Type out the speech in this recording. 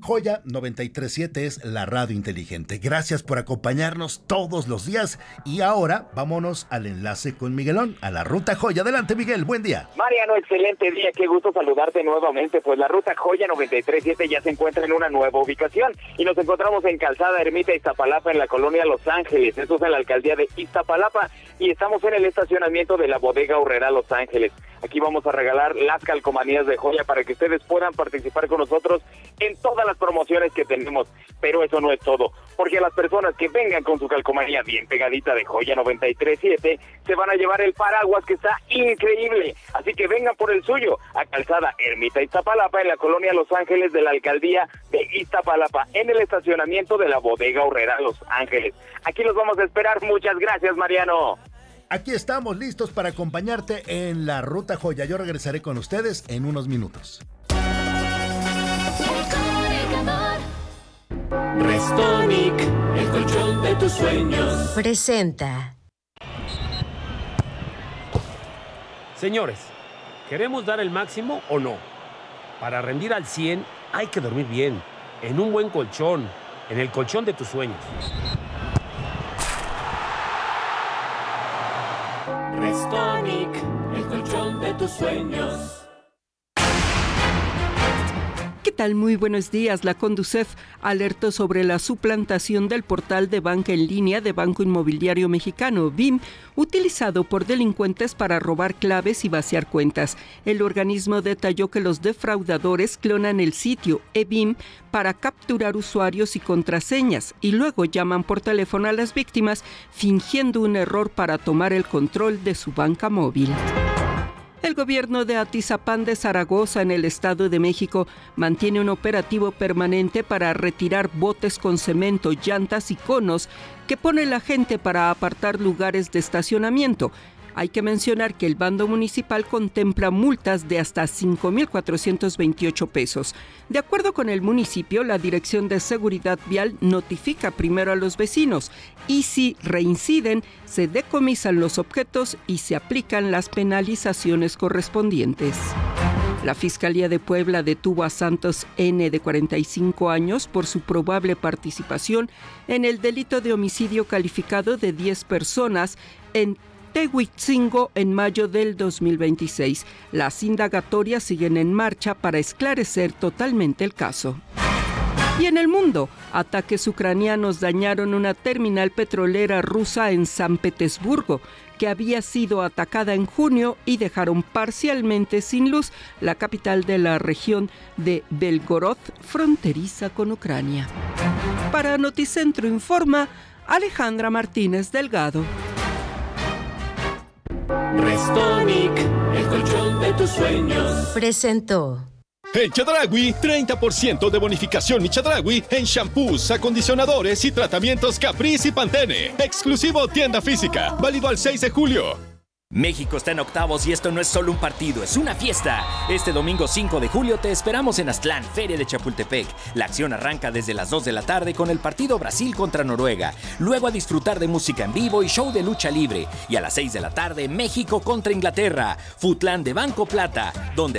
Joya 93.7 es la radio inteligente. Gracias por acompañarnos todos los días. Y ahora vámonos al enlace con Miguelón, a la Ruta Joya. Adelante, Miguel, buen día. Mariano, excelente día, qué gusto saludarte nuevamente. Pues la Ruta Joya 93.7 ya se encuentra en una nueva ubicación y nos encontramos en Calzada Ermita Iztapalapa, en la colonia Los Ángeles. Esto es en la alcaldía de Iztapalapa y estamos en el estacionamiento de la bodega Aurrera Los Ángeles. Aquí vamos a regalar las calcomanías de joya para que ustedes puedan participar con nosotros en todas las promociones que tenemos. Pero eso no es todo, porque a las personas que vengan con su calcomanía bien pegadita de Joya 93.7 se van a llevar el paraguas, que está increíble. Así que vengan por el suyo a Calzada Ermita Iztapalapa, en la colonia Los Ángeles de la alcaldía de Iztapalapa, en el estacionamiento de la bodega Aurrera Los Ángeles. Aquí los vamos a esperar. Muchas gracias, Mariano. Aquí estamos listos para acompañarte en la Ruta Joya. Yo regresaré con ustedes en unos minutos. Restonic, el colchón de tus sueños, presenta. Señores, ¿queremos dar el máximo o no? Para rendir al 100 hay que dormir bien, en un buen colchón, en el colchón de tus sueños. Restonic, el colchón de tus sueños. ¿Qué tal? Muy buenos días. La Conducef alertó sobre la suplantación del portal de banca en línea de Banco Inmobiliario Mexicano, BIM, utilizado por delincuentes para robar claves y vaciar cuentas. El organismo detalló que los defraudadores clonan el sitio eBIM para capturar usuarios y contraseñas y luego llaman por teléfono a las víctimas fingiendo un error para tomar el control de su banca móvil. El gobierno de Atizapán de Zaragoza, en el Estado de México, mantiene un operativo permanente para retirar botes con cemento, llantas y conos que pone la gente para apartar lugares de estacionamiento. Hay que mencionar que el bando municipal contempla multas de hasta 5,428 pesos. De acuerdo con el municipio, la Dirección de Seguridad Vial notifica primero a los vecinos y si reinciden, se decomisan los objetos y se aplican las penalizaciones correspondientes. La Fiscalía de Puebla detuvo a Santos N., de 45 años, por su probable participación en el delito de homicidio calificado de 10 personas en Tehuitzingo en mayo del 2026. Las indagatorias siguen en marcha para esclarecer totalmente el caso. Y en el mundo, ataques ucranianos dañaron una terminal petrolera rusa en San Petersburgo, que había sido atacada en junio, y dejaron parcialmente sin luz la capital de la región de Belgorod, fronteriza con Ucrania. Para Noticentro Informa, Alejandra Martínez Delgado. Restonic, el colchón de tus sueños, Presentó. En Chedraui, 30% de bonificación y Chedraui en shampoos, acondicionadores y tratamientos Caprice y Pantene. Exclusivo tienda física, válido al 6 de julio. México está en octavos y esto no es solo un partido, es una fiesta. Este domingo 5 de julio te esperamos en Aztlán, Feria de Chapultepec. La acción arranca desde las 2 de la tarde con el partido Brasil contra Noruega. Luego a disfrutar de música en vivo y show de lucha libre. Y a las 6 de la tarde, México contra Inglaterra. Futlán de Banco Plata, donde